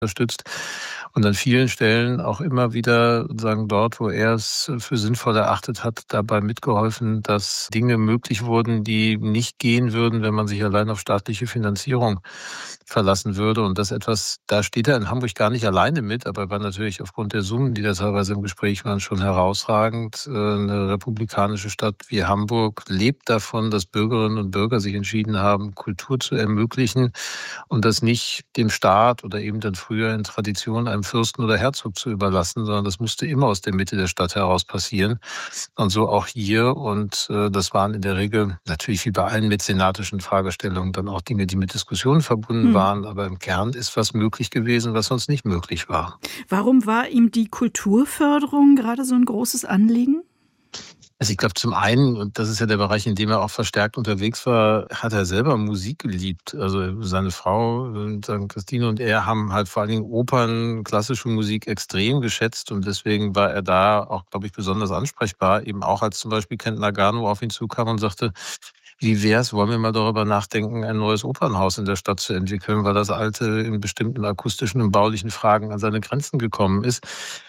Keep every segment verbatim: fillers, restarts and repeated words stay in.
unterstützt und an vielen Stellen auch immer wieder sozusagen dort, wo er es für sinnvoll erachtet hat, dabei mitgeholfen, dass Dinge möglich wurden, die nicht gehen würden, wenn man sich allein auf staatliche Finanzierung verlassen würde. Und das etwas, da steht er in Hamburg gar nicht alleine mit, aber war natürlich aufgrund der Summen, die da teilweise im Gespräch waren, schon herausragend. Eine republikanische Stadt wie Hamburg lebt davon, dass Bürgerinnen und Bürger sich entschieden haben, Kultur zu ermöglichen und das nicht dem Staat oder eben dann früher in Tradition einem Fürsten oder Herzog zu überlassen, sondern das musste immer aus der Mitte der Stadt heraus passieren. Und so auch hier. Und äh, das waren in der Regel natürlich wie bei allen mäzenatischen Fragestellungen dann auch Dinge, die mit Diskussionen verbunden Hm. waren. Aber im Kern ist was möglich gewesen, was sonst nicht möglich war. Warum war ihm die Kulturförderung gerade so ein großes Anliegen? Also ich glaube zum einen, und das ist ja der Bereich, in dem er auch verstärkt unterwegs war, hat er selber Musik geliebt. Also seine Frau, äh, Christine und er haben halt vor allen Dingen Opern, klassische Musik extrem geschätzt und deswegen war er da auch, glaube ich, besonders ansprechbar. Eben auch als zum Beispiel Kent Nagano auf ihn zukam und sagte, wie wär's, wollen wir mal darüber nachdenken, ein neues Opernhaus in der Stadt zu entwickeln, weil das alte in bestimmten akustischen und baulichen Fragen an seine Grenzen gekommen ist.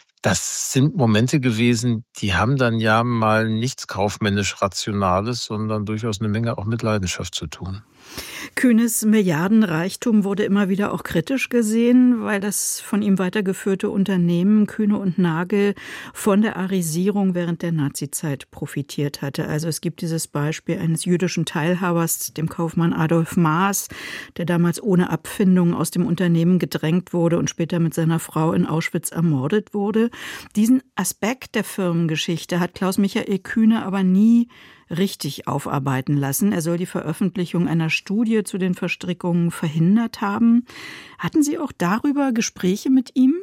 Das sind Momente gewesen, die haben dann ja mal nichts kaufmännisch Rationales, sondern durchaus eine Menge auch mit Leidenschaft zu tun. Kühnes Milliardenreichtum wurde immer wieder auch kritisch gesehen, weil das von ihm weitergeführte Unternehmen Kühne und Nagel von der Arisierung während der Nazizeit profitiert hatte. Also es gibt dieses Beispiel eines jüdischen Teilhabers, dem Kaufmann Adolf Maas, der damals ohne Abfindung aus dem Unternehmen gedrängt wurde und später mit seiner Frau in Auschwitz ermordet wurde. Diesen Aspekt der Firmengeschichte hat Klaus-Michael Kühne aber nie richtig aufarbeiten lassen. Er soll die Veröffentlichung einer Studie zu den Verstrickungen verhindert haben. Hatten Sie auch darüber Gespräche mit ihm?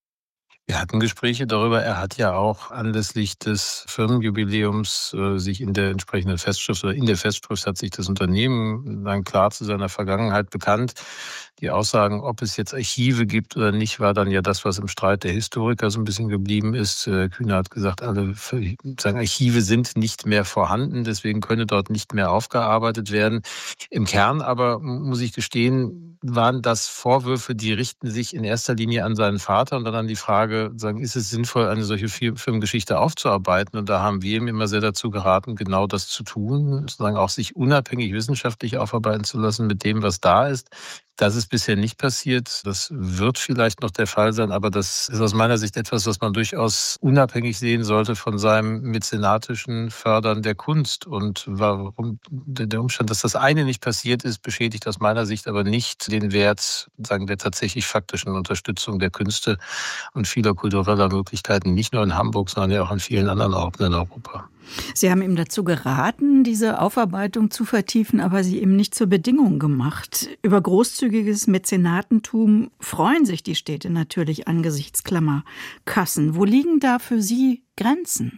Wir hatten Gespräche darüber. Er hat ja auch anlässlich des Firmenjubiläums äh, sich in der entsprechenden Festschrift oder in der Festschrift hat sich das Unternehmen dann klar zu seiner Vergangenheit bekannt. Die Aussagen, ob es jetzt Archive gibt oder nicht, war dann ja das, was im Streit der Historiker so ein bisschen geblieben ist. Äh, Kühne hat gesagt, alle sagen, Archive sind nicht mehr vorhanden, deswegen könne dort nicht mehr aufgearbeitet werden. Im Kern aber, muss ich gestehen, waren das Vorwürfe, die richten sich in erster Linie an seinen Vater und dann an die Frage, sagen, ist es sinnvoll, eine solche Firmengeschichte aufzuarbeiten? Und da haben wir ihm immer sehr dazu geraten, genau das zu tun, sozusagen auch sich unabhängig wissenschaftlich aufarbeiten zu lassen mit dem, was da ist. Das ist bisher nicht passiert. Das wird vielleicht noch der Fall sein, aber das ist aus meiner Sicht etwas, was man durchaus unabhängig sehen sollte von seinem mäzenatischen Fördern der Kunst. Und warum der Umstand, dass das eine nicht passiert ist, beschädigt aus meiner Sicht aber nicht den Wert, sagen, der tatsächlich faktischen Unterstützung der Künste und vieler kultureller Möglichkeiten, nicht nur in Hamburg, sondern ja auch an vielen anderen Orten in Europa. Sie haben ihm dazu geraten, diese Aufarbeitung zu vertiefen, aber sie ihm nicht zur Bedingung gemacht. Über großzügiges Mäzenatentum freuen sich die Städte natürlich angesichts Klammerkassen. Wo liegen da für Sie Grenzen?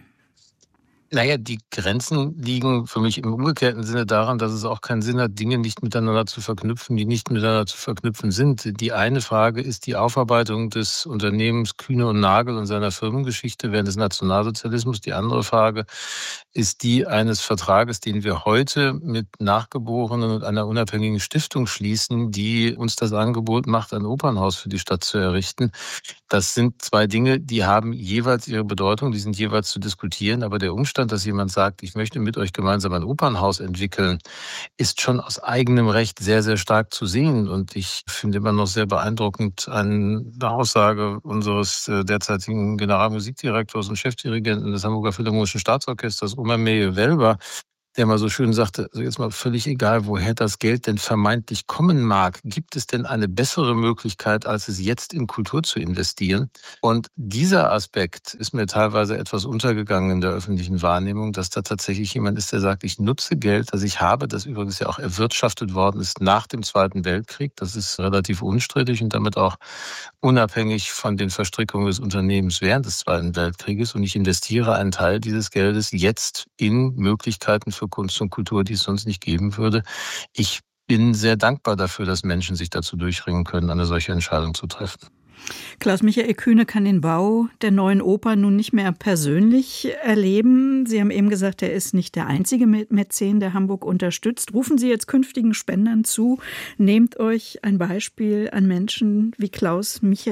Naja, die Grenzen liegen für mich im umgekehrten Sinne daran, dass es auch keinen Sinn hat, Dinge nicht miteinander zu verknüpfen, die nicht miteinander zu verknüpfen sind. Die eine Frage ist die Aufarbeitung des Unternehmens Kühne und Nagel und seiner Firmengeschichte während des Nationalsozialismus. Die andere Frage ist die eines Vertrages, den wir heute mit Nachgeborenen und einer unabhängigen Stiftung schließen, die uns das Angebot macht, ein Opernhaus für die Stadt zu errichten. Das sind zwei Dinge, die haben jeweils ihre Bedeutung, die sind jeweils zu diskutieren, aber der Umstand, dass jemand sagt, ich möchte mit euch gemeinsam ein Opernhaus entwickeln, ist schon aus eigenem Recht sehr, sehr stark zu sehen. Und ich finde immer noch sehr beeindruckend eine Aussage unseres derzeitigen Generalmusikdirektors und Chefdirigenten des Hamburger Philharmonischen Staatsorchesters, Omer Meje-Welber, der mal so schön sagte, also jetzt mal völlig egal, woher das Geld denn vermeintlich kommen mag, gibt es denn eine bessere Möglichkeit, als es jetzt in Kultur zu investieren? Und dieser Aspekt ist mir teilweise etwas untergegangen in der öffentlichen Wahrnehmung, dass da tatsächlich jemand ist, der sagt, ich nutze Geld, das ich habe, das übrigens ja auch erwirtschaftet worden ist nach dem Zweiten Weltkrieg. Das ist relativ unstrittig und damit auch unabhängig von den Verstrickungen des Unternehmens während des Zweiten Weltkrieges. Und ich investiere einen Teil dieses Geldes jetzt in Möglichkeiten für Kunst und Kultur, die es sonst nicht geben würde. Ich bin sehr dankbar dafür, dass Menschen sich dazu durchringen können, eine solche Entscheidung zu treffen. Klaus-Michael Kühne kann den Bau der neuen Oper nun nicht mehr persönlich erleben. Sie haben eben gesagt, er ist nicht der einzige Mäzen, der Hamburg unterstützt. Rufen Sie jetzt künftigen Spendern zu, nehmt euch ein Beispiel an Menschen wie Klaus-Michael